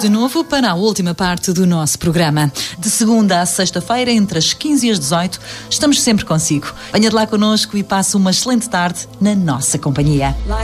de novo para a última parte do nosso programa. De segunda a sexta-feira, entre as 15 e as 18, estamos sempre consigo. Venha de lá connosco e passe uma excelente tarde na nossa companhia.